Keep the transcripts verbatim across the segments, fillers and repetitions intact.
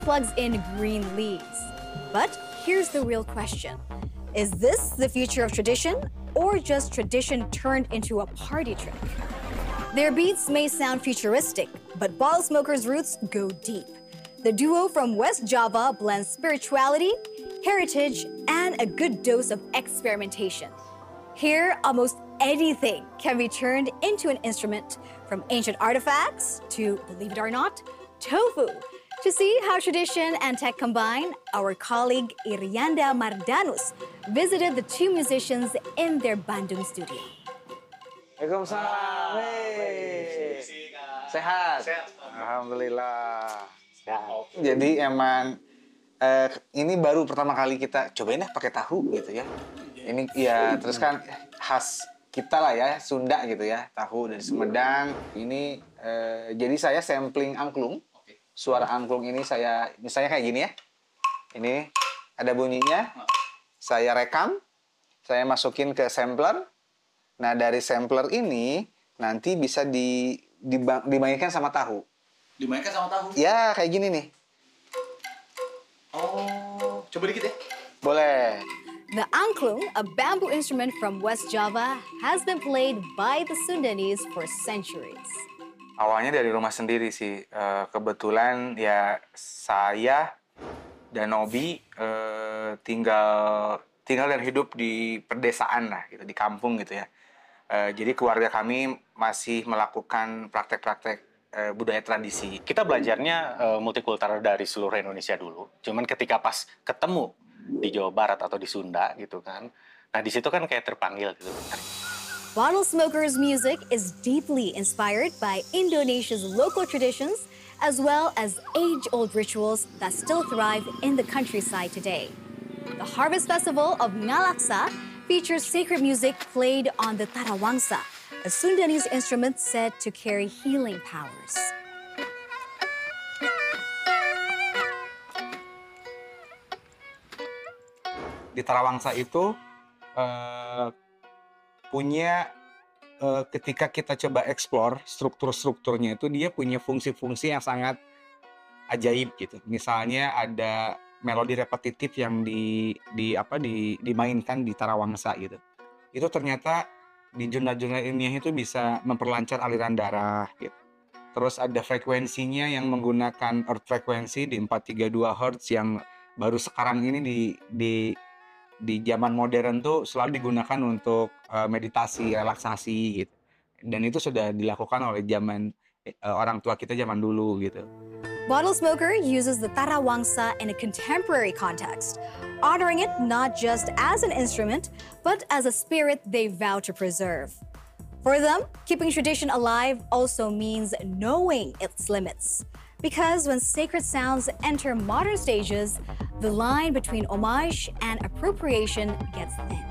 plugs in green leaves. But here's the real question. Is this the future of tradition or just tradition turned into a party trick? Their beats may sound futuristic, but Bottle Smokers' roots go deep. The duo from West Java blends spirituality, heritage, and a good dose of experimentation. Here, almost anything can be turned into an instrument, from ancient artifacts to, believe it or not, tofu. To see how tradition and tech combine, our colleague Irianda Mardanus visited the two musicians in their Bandung studio. Waalaikumsalam. Hey. Sehat? Sehat. Alhamdulillah. Sehat. Jadi emang eh, ini baru pertama kali kita cobain deh pakai tahu gitu ya. Ini ya terus kan khas kita lah ya, Sunda gitu ya, tahu dari Sumedang. Ini eh, jadi saya sampling angklung. Suara angklung ini saya, misalnya kayak gini ya. Ini ada bunyinya. Saya rekam, saya masukin ke sampler. Nah, dari sampler ini nanti bisa di, di dimainkan sama tahu. Dimainkan sama tahu? Ya, kayak gini nih. Oh, coba dikit ya. Boleh. The angklung, a bamboo instrument from West Java, has been played by the Sundanese for centuries. Awalnya dari rumah sendiri sih. Uh, kebetulan ya saya dan Nobi uh, tinggal tinggal dan hidup di pedesaan lah, gitu, di kampung gitu ya. Uh, jadi keluarga kami masih melakukan praktek-praktek uh, budaya tradisi. Kita belajarnya uh, multikultural dari seluruh Indonesia dulu. Cuman ketika pas ketemu di Jawa Barat atau di Sunda gitu kan, nah di situ kan kayak terpanggil gitu. Bottle Smokers' music is deeply inspired by Indonesia's local traditions as well as age-old rituals that still thrive in the countryside today. The Harvest Festival of Ngalaksa features sacred music played on the tarawangsa, a Sundanese instrument said to carry healing powers. Di tarawangsa itu uh, punya uh, ketika kita coba explore struktur-strukturnya itu dia punya fungsi-fungsi yang sangat ajaib gitu. Misalnya ada melodi repetitif yang di di apa di dimainkan di tarawangsa gitu. Itu ternyata di jurnal-jurnal ilmiah itu bisa memperlancar aliran darah gitu. Terus ada frekuensinya yang menggunakan earth frekuensi di empat tiga dua hertz yang baru sekarang ini di di di zaman modern tuh selalu digunakan untuk uh, meditasi, relaksasi gitu. Dan itu sudah dilakukan oleh zaman uh, orang tua kita zaman dulu gitu. Bottle Smoker uses the tarawangsa in a contemporary context, honoring it not just as an instrument, but as a spirit they vow to preserve. For them, keeping tradition alive also means knowing its limits. Because when sacred sounds enter modern stages, the line between homage and appropriation gets thin.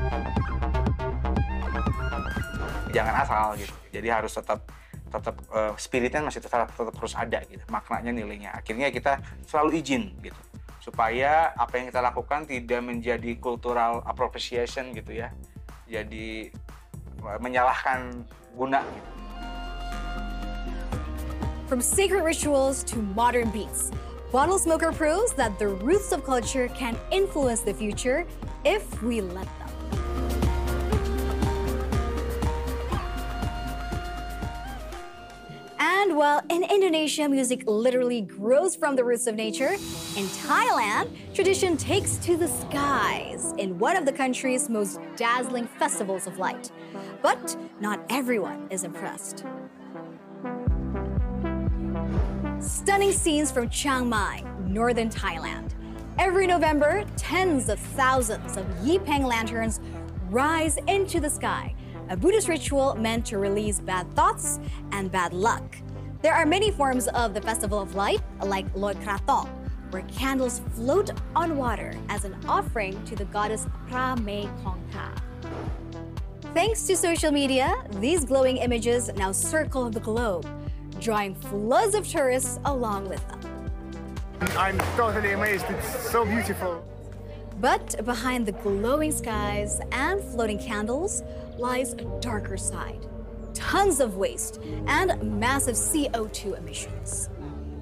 Jangan asal gitu. Jadi harus tetap tetap uh, spiritnya masih tetap tetap harus ada gitu. Maknanya, nilainya. Akhirnya kita selalu izin gitu. Supaya apa yang kita lakukan tidak menjadi cultural appropriation gitu ya. Jadi uh, menyalahkan guna gitu. From sacred rituals to modern beats, Bottle Smoker proves that the roots of culture can influence the future if we let them. And while in Indonesia, music literally grows from the roots of nature, in Thailand, tradition takes to the skies in one of the country's most dazzling festivals of light. But not everyone is impressed. Stunning scenes from Chiang Mai, northern Thailand. Every November, tens of thousands of Yipeng lanterns rise into the sky, a Buddhist ritual meant to release bad thoughts and bad luck. There are many forms of the Festival of Light, like Loi Krathong, where candles float on water as an offering to the goddess Pra Me Kong Ka. Thanks to social media, these glowing images now circle the globe, drawing floods of tourists along with them. I'm totally amazed. It's so beautiful. But behind the glowing skies and floating candles lies a darker side. Tons of waste and massive C O two emissions.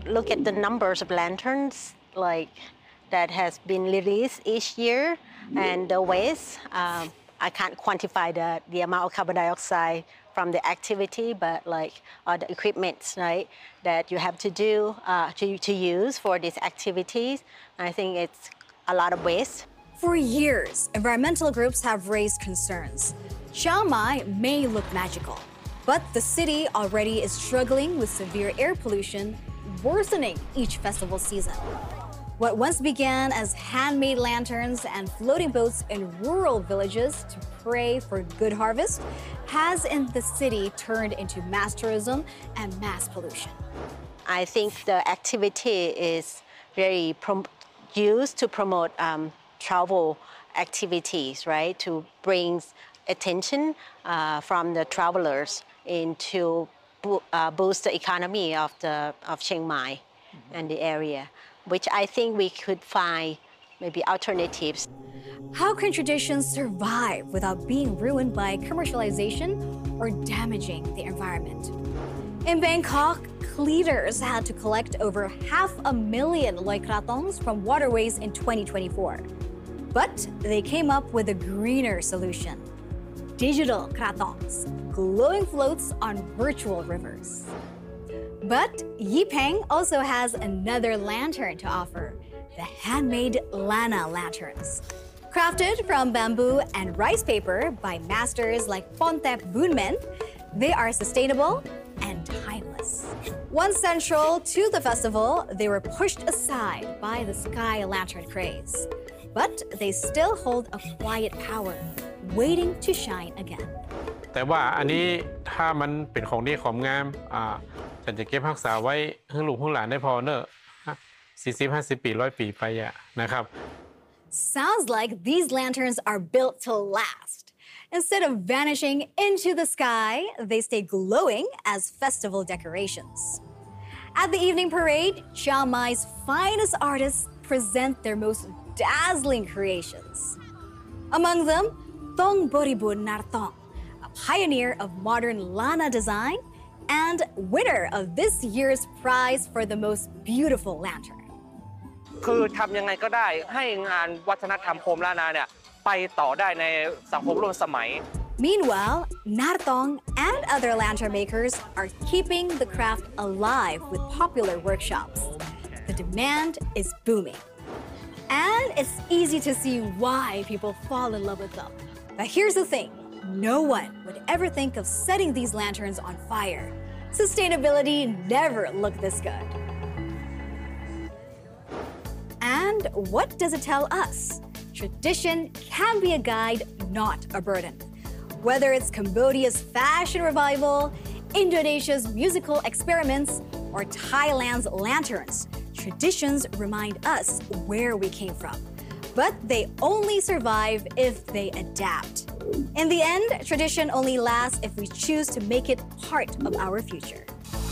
look at the numbers of lanterns like that has been released each year and the waste. Um, I can't quantify the, the amount of carbon dioxide from the activity, but like uh, the equipment, right, that you have to do, uh, to, to use for these activities. I think it's a lot of waste. For years, environmental groups have raised concerns. Chiang Mai may look magical, but the city already is struggling with severe air pollution, worsening each festival season. What once began as handmade lanterns and floating boats in rural villages to pray for good harvest has in the city turned into mass tourism and mass pollution. I think the activity is very used to promote um, travel activities, right? To bring attention uh, from the travelers into bo uh, boost the economy of the of Chiang Mai mm-hmm. and the area, which I think we could find maybe alternatives. How can traditions survive without being ruined by commercialization or damaging the environment? In Bangkok, cleaners had to collect over half a million loy krathongs from waterways in twenty twenty-four. But they came up with a greener solution. Digital krathongs, glowing floats on virtual rivers. But Yipeng also has another lantern to offer, the handmade Lana lanterns. Crafted from bamboo and rice paper by masters like Pontep Boonmen, they are sustainable and timeless. Once central to the festival, they were pushed aside by the sky lantern craze. But they still hold a quiet power, waiting to shine again. แต่ว่าอันนี้ถ้ามันเป็นของดีของงามอ่าฉันจะเก็บรักษาไว้ให้ลูกให้หลานได้พอเนอะสี่สิบห้าสิบปีร้อยปีไปอ่ะนะครับ Sounds like these lanterns are built to last. Instead of vanishing into the sky, they stay glowing as festival decorations. At the evening parade, Chiang Mai's finest artists present their most dazzling creations. Among them, Thong Boribun Nartong, a pioneer of modern Lana design and winner of this year's prize for the most beautiful lantern. คือทำยังไงก็ได้ให้งานวัฒนธรรมโคมล้านนาเนี่ยไปต่อได้ในสังคมร่วมสมัย Meanwhile, Nartong and other lantern makers are keeping the craft alive with popular workshops. The demand is booming. And it's easy to see why people fall in love with them. But here's the thing, no one would ever think of setting these lanterns on fire. Sustainability never looked this good. And what does it tell us? Tradition can be a guide, not a burden. Whether it's Cambodia's fashion revival, Indonesia's musical experiments, or Thailand's lanterns, traditions remind us where we came from. But they only survive if they adapt. In the end, tradition only lasts if we choose to make it part of our future.